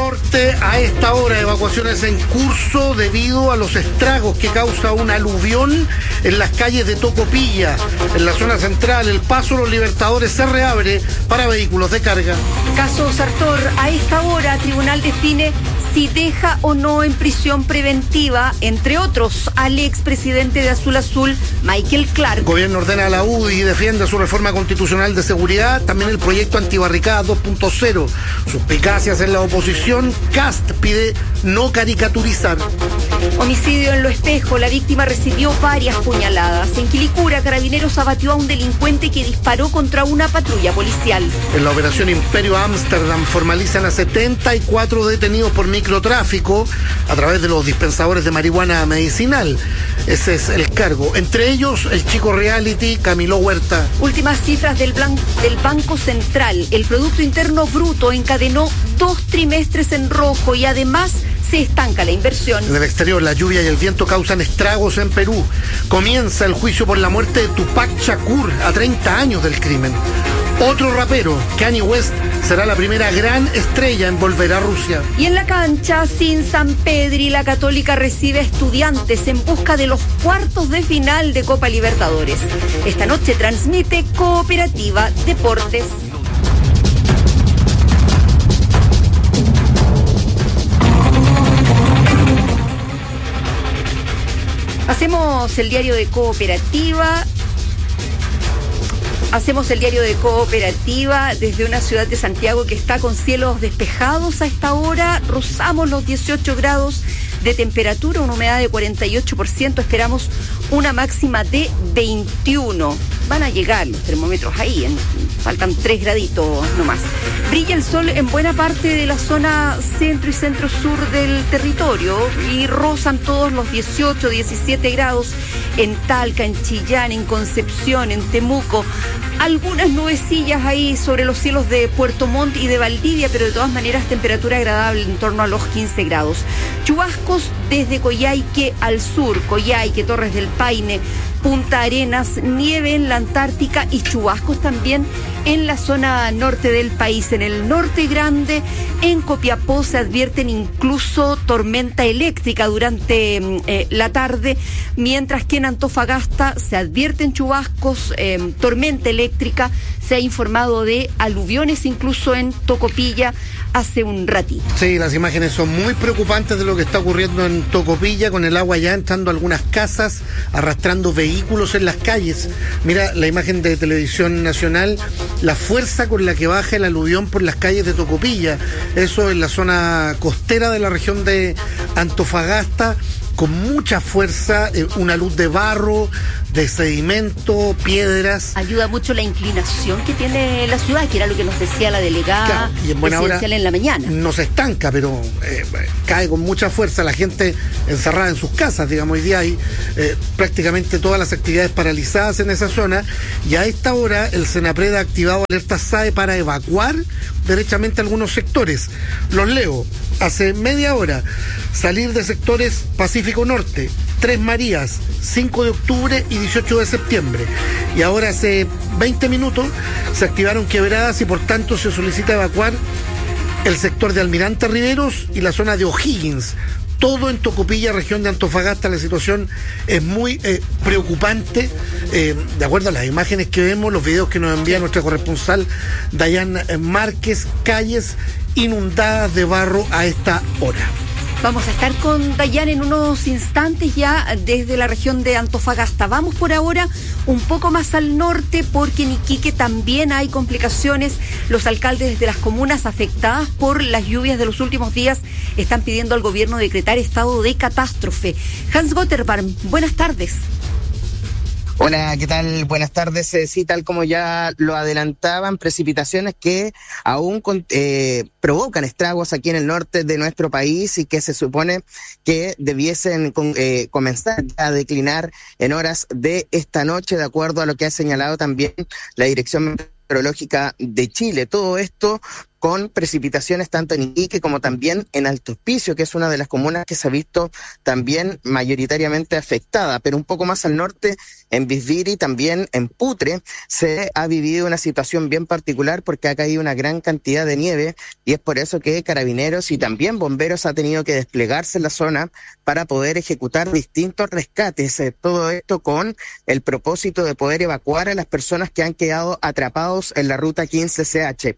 norte, a esta hora, evacuaciones en curso debido a los estragos que causa un aluvión en las calles de Tocopilla. En la zona central, el paso Los Libertadores se reabre para vehículos de carga. Caso Sartor, a esta hora, tribunal define si deja o no en prisión preventiva, entre otros, al expresidente de Azul Azul, Michael Clark. El gobierno ordena a la UDI y defiende su reforma constitucional de seguridad, también el proyecto antibarricada 2.0. Suspicacias en la oposición, Kast pide no caricaturizar. Homicidio en Lo Espejo, la víctima recibió varias puñaladas. En Quilicura, Carabineros abatió a un delincuente que disparó contra una patrulla policial. En la operación Imperio Ámsterdam formalizan a 74 detenidos por microtráfico a través de los dispensadores de marihuana medicinal. Ese es el cargo. Entre ellos, el chico reality Camilo Huerta. Últimas cifras del Banco Central. El Producto Interno Bruto encadenó 2 trimestres en rojo y además se estanca la inversión. En el exterior, la lluvia y el viento causan estragos en Perú. Comienza el juicio por la muerte de Tupac Shakur a 30 años del crimen. Otro rapero, Kanye West, será la primera gran estrella en volver a Rusia. Y en la cancha, sin San Pedri, la Católica recibe a Estudiantes en busca de los cuartos de final de Copa Libertadores. Esta noche transmite Cooperativa Deportes. Hacemos el diario de Cooperativa desde una ciudad de Santiago que está con cielos despejados a esta hora. Rozamos los 18 grados de temperatura, una humedad de 48%. Esperamos una máxima de 21. Van a llegar los termómetros ahí, faltan 3 graditos nomás. Brilla el sol en buena parte de la zona centro y centro-sur del territorio y rozan todos los 18, 17 grados en Talca, en Chillán, en Concepción, en Temuco. Algunas nubecillas ahí sobre los cielos de Puerto Montt y de Valdivia, pero de todas maneras temperatura agradable en torno a los 15 grados. Chubascos desde Coyhaique al sur, Coyhaique, Torres del Paine, Punta Arenas, nieve en la Antártica y chubascos también en la zona norte del país. En el norte grande, en Copiapó, se advierten incluso tormenta eléctrica durante la tarde, mientras que en Antofagasta se advierten chubascos, tormenta eléctrica. Se ha informado de aluviones incluso en Tocopilla hace un ratito. Sí, las imágenes son muy preocupantes de lo que está ocurriendo en Tocopilla, con el agua ya entrando a algunas casas, arrastrando vehículos en las calles. Mira la imagen de Televisión Nacional, la fuerza con la que baja el aluvión por las calles de Tocopilla. Eso en la zona costera de la región de Antofagasta, con mucha fuerza, una luz de barro, de sedimento, piedras. Ayuda mucho la inclinación que tiene la ciudad, que era lo que nos decía la delegada, claro, y en buena presidencial hora en la mañana. No se estanca, pero cae con mucha fuerza, la gente encerrada en sus casas, digamos. Hoy día hay prácticamente todas las actividades paralizadas en esa zona, y a esta hora el Senapred ha activado alerta SAE para evacuar derechamente algunos sectores. Los leo. Hace media hora, salir de sectores Pacífico Norte, Tres Marías, 5 de octubre y 18 de septiembre. Y ahora hace 20 minutos se activaron quebradas y por tanto se solicita evacuar el sector de Almirante Riveros y la zona de O'Higgins. Todo en Tocopilla, región de Antofagasta. La situación es muy preocupante, de acuerdo a las imágenes que vemos, los videos que nos envía nuestra corresponsal Dayan Márquez. Calles inundadas de barro a esta hora. Vamos a estar con Dayan en unos instantes ya desde la región de Antofagasta. Vamos por ahora un poco más al norte porque en Iquique también hay complicaciones. Los alcaldes de las comunas afectadas por las lluvias de los últimos días están pidiendo al gobierno decretar estado de catástrofe. Hans Gotterbarm, buenas tardes. Hola, ¿qué tal? Buenas tardes. Sí, tal como ya lo adelantaban, precipitaciones que aún provocan estragos aquí en el norte de nuestro país y que se supone que debiesen comenzar a declinar en horas de esta noche, de acuerdo a lo que ha señalado también la Dirección Meteorológica de Chile. Todo esto con precipitaciones tanto en Iquique como también en Alto Hospicio, que es una de las comunas que se ha visto también mayoritariamente afectada, pero un poco más al norte, en Bisbiri, también en Putre, se ha vivido una situación bien particular porque ha caído una gran cantidad de nieve y es por eso que Carabineros y también bomberos ha tenido que desplegarse en la zona para poder ejecutar distintos rescates, todo esto con el propósito de poder evacuar a las personas que han quedado atrapados en la ruta 15CH.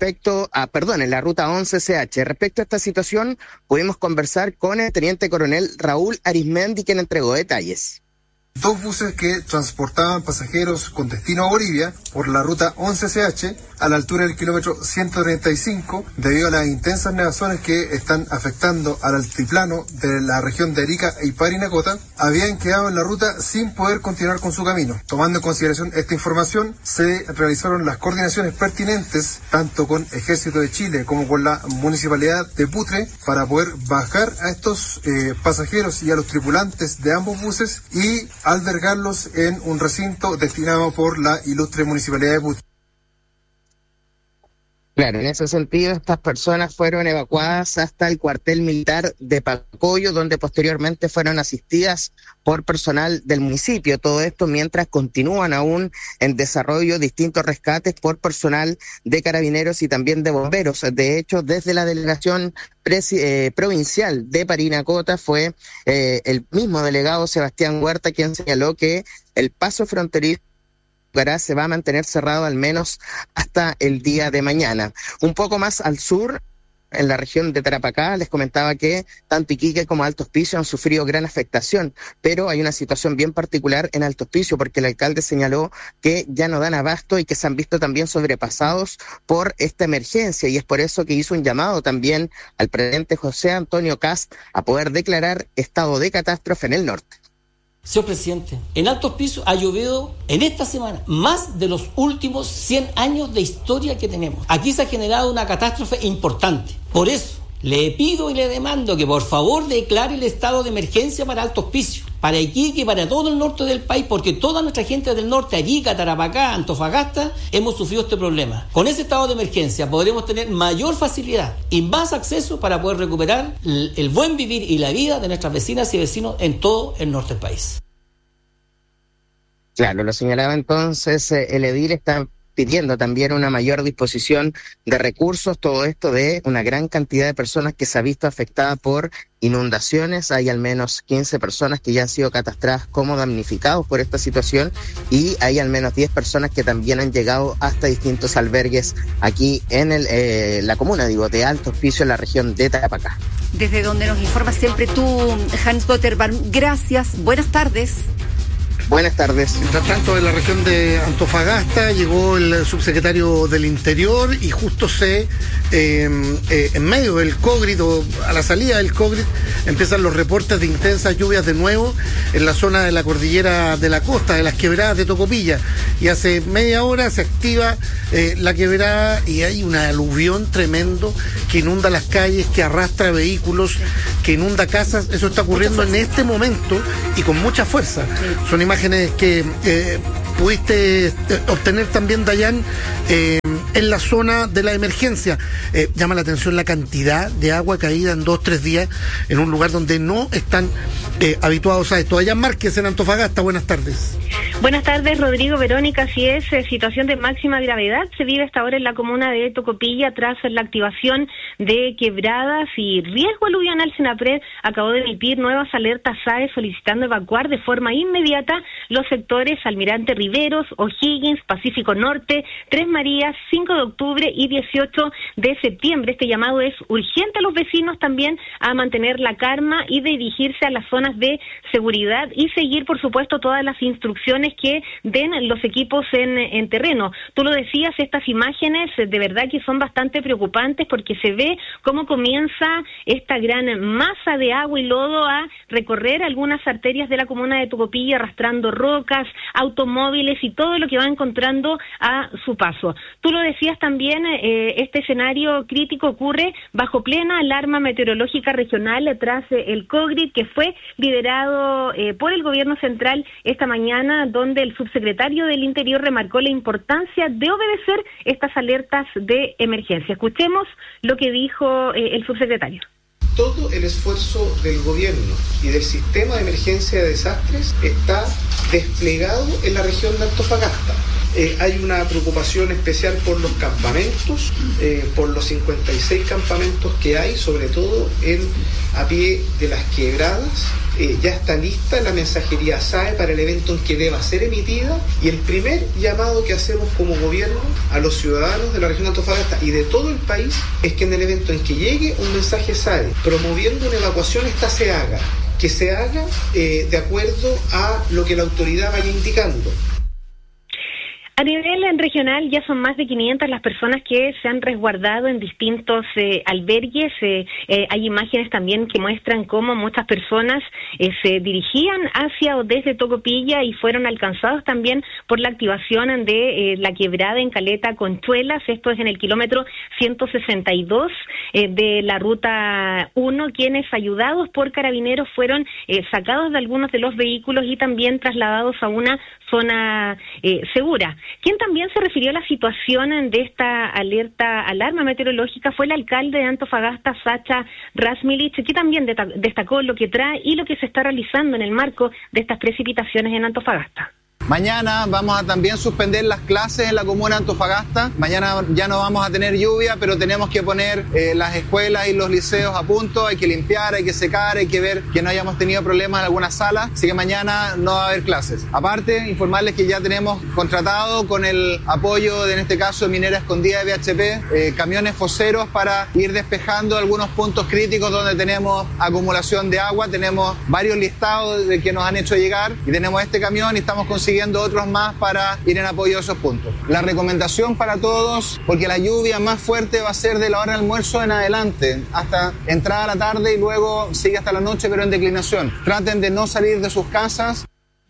En la ruta 11CH. Respecto a esta situación, pudimos conversar con el teniente coronel Raúl Arismendi, quien entregó detalles. Dos buses que transportaban pasajeros con destino a Bolivia por la ruta 11CH a la altura del kilómetro 135, debido a las intensas nevazones que están afectando al altiplano de la región de Arica y Parinacota, habían quedado en la ruta sin poder continuar con su camino. Tomando en consideración esta información, se realizaron las coordinaciones pertinentes tanto con Ejército de Chile como con la Municipalidad de Putre para poder bajar a estos pasajeros y a los tripulantes de ambos buses y albergarlos en un recinto destinado por la ilustre Municipalidad de Putre. Claro, en ese sentido, estas personas fueron evacuadas hasta el cuartel militar de Pacoyo, donde posteriormente fueron asistidas por personal del municipio. Todo esto mientras continúan aún en desarrollo distintos rescates por personal de Carabineros y también de bomberos. De hecho, desde la delegación provincial de Parinacota fue el mismo delegado Sebastián Huerta quien señaló que el paso fronterizo se va a mantener cerrado al menos hasta el día de mañana. Un poco más al sur, en la región de Tarapacá, les comentaba que tanto Iquique como Alto Hospicio han sufrido gran afectación, pero hay una situación bien particular en Alto Hospicio porque el alcalde señaló que ya no dan abasto y que se han visto también sobrepasados por esta emergencia, y es por eso que hizo un llamado también al presidente José Antonio Kast a poder declarar estado de catástrofe en el norte. Señor presidente, en Alto Hospicio ha llovido en esta semana más de los últimos 100 años de historia que tenemos. Aquí se ha generado una catástrofe importante. Por eso le pido y le demando que por favor declare el estado de emergencia para Alto Hospicio, para Iquique y para todo el norte del país, porque toda nuestra gente del norte, Arica, Tarapacá, Antofagasta, hemos sufrido este problema. Con ese estado de emergencia podremos tener mayor facilidad y más acceso para poder recuperar el buen vivir y la vida de nuestras vecinas y vecinos en todo el norte del país. Claro, lo señalaba entonces el edil está pidiendo también una mayor disposición de recursos, todo esto de una gran cantidad de personas que se ha visto afectada por inundaciones. Hay al menos 15 personas que ya han sido catastradas como damnificados por esta situación y hay al menos 10 personas que también han llegado hasta distintos albergues aquí en la comuna, de Alto Hospicio, en la región de Tarapacá. Desde donde nos informa siempre tú, Hans Gotterbarm. Gracias, buenas tardes. Buenas tardes. Mientras tanto, en la región de Antofagasta llegó el subsecretario del Interior y justo en medio del COVID, o a la salida del COVID, empiezan los reportes de intensas lluvias de nuevo en la zona de la cordillera de la costa, de las quebradas de Tocopilla. Y hace media hora se activa la quebrada y hay un aluvión tremendo que inunda las calles, que arrastra vehículos, que inunda casas. Eso está ocurriendo en este momento y con mucha fuerza. Son imágenes que pudiste obtener también, Dayan, en la zona de la emergencia. Llama la atención la cantidad de agua caída en 2-3 días en un lugar donde no están habituados a esto. Dayan Márquez, en Antofagasta, buenas tardes. Buenas tardes, Rodrigo, Verónica. Así es, situación de máxima gravedad se vive hasta ahora en la comuna de Tocopilla tras la activación de quebradas y riesgo aluvional. Senapred acabó de emitir nuevas alertas SAE solicitando evacuar de forma inmediata los sectores Almirante Riveros, O'Higgins, Pacífico Norte, Tres Marías, 5 de octubre y 18 de septiembre. Este llamado es urgente a los vecinos también a mantener la calma y dirigirse a las zonas de seguridad y seguir, por supuesto, todas las instrucciones que den los equipos en terreno. Tú lo decías, estas imágenes de verdad que son bastante preocupantes porque se ve cómo comienza esta gran masa de agua y lodo a recorrer algunas arterias de la comuna de Tocopilla, arrastrando rocas, automóviles y todo lo que va encontrando a su paso. Tú lo decías también, este escenario crítico ocurre bajo plena alarma meteorológica regional tras el COGRID, que fue liderado por el gobierno central esta mañana, donde el subsecretario del Interior remarcó la importancia de obedecer estas alertas de emergencia. Escuchemos lo que dijo el subsecretario. Todo el esfuerzo del gobierno y del sistema de emergencia de desastres está desplegado en la región de Antofagasta. Hay una preocupación especial por los campamentos, por los 56 campamentos que hay, sobre todo a pie de las quebradas. Ya está lista la mensajería SAE para el evento en que deba ser emitida, y el primer llamado que hacemos como gobierno a los ciudadanos de la región de Antofagasta y de todo el país es que en el evento en que llegue un mensaje SAE promoviendo una evacuación, que se haga de acuerdo a lo que la autoridad vaya indicando. A nivel regional ya son más de 500 las personas que se han resguardado en distintos albergues. Hay imágenes también que muestran cómo muchas personas se dirigían hacia o desde Tocopilla y fueron alcanzados también por la activación de la quebrada en Caleta Conchuelas. Esto es en el kilómetro 162 de la ruta 1, quienes ayudados por carabineros fueron sacados de algunos de los vehículos y también trasladados a una zona segura. Quien también se refirió a la situación de esta alarma meteorológica fue el alcalde de Antofagasta, Sacha Rasmilich, que también destacó lo que trae y lo que se está realizando en el marco de estas precipitaciones en Antofagasta. Mañana vamos a también suspender las clases en la comuna de Antofagasta. Mañana ya no vamos a tener lluvia, pero tenemos que poner las escuelas y los liceos a punto. Hay que limpiar, hay que secar, hay que ver que no hayamos tenido problemas en algunas salas. Así que mañana no va a haber clases. Aparte, informarles que ya tenemos contratado con el apoyo, en este caso, de Minera Escondida de BHP, camiones foceros para ir despejando algunos puntos críticos donde tenemos acumulación de agua. Tenemos varios listados de que nos han hecho llegar y tenemos este camión y estamos consiguiendo otros más para ir en apoyo a esos puntos. La recomendación para todos, porque la lluvia más fuerte va a ser de la hora del almuerzo en adelante, hasta entrada a la tarde y luego sigue hasta la noche, pero en declinación. Traten de no salir de sus casas.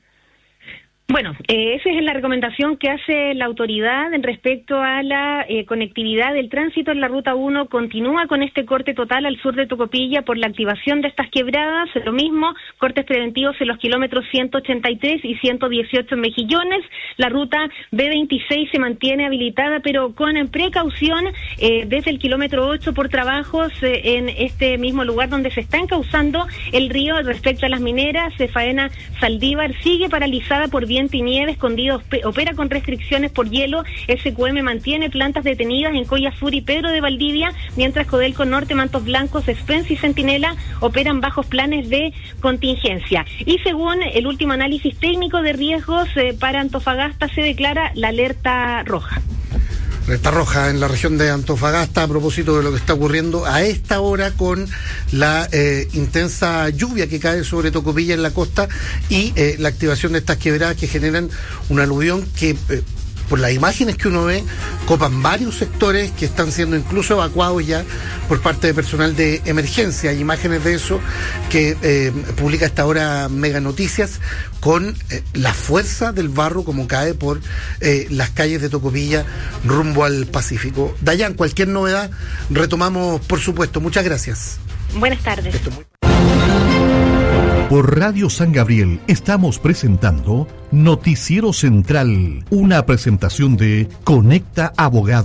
Bueno, esa es la recomendación que hace la autoridad en respecto a la conectividad del tránsito en la Ruta 1. Continúa con este corte total al sur de Tocopilla por la activación de estas quebradas. Lo mismo, cortes preventivos en los kilómetros 183 y 118 en Mejillones. La ruta B26 se mantiene habilitada, pero con precaución desde el kilómetro 8 por trabajos en este mismo lugar donde se está encauzando el río. Respecto a las mineras, Faena Saldívar sigue paralizada por viento y nieve. Escondido opera con restricciones por hielo. SQM mantiene plantas detenidas en Coya Sur y Pedro de Valdivia, mientras Codelco Norte, Mantos Blancos, Spence y Centinela operan bajos planes de contingencia. Y según el último análisis técnico de riesgos para Antofagasta, se declara la alerta roja. Alerta roja en la región de Antofagasta a propósito de lo que está ocurriendo a esta hora con la intensa lluvia que cae sobre Tocopilla en la costa y la activación de estas quebradas que generan un aluvión que por las imágenes que uno ve copan varios sectores que están siendo incluso evacuados ya por parte de personal de emergencia. Hay imágenes de eso que publica a esta hora Mega Noticias con la fuerza del barro como cae por las calles de Tocopilla rumbo al Pacífico. Dayan, cualquier novedad retomamos, por supuesto. Muchas gracias. Buenas tardes. Por Radio San Gabriel estamos presentando Noticiero Central, una presentación de Conecta Abogado.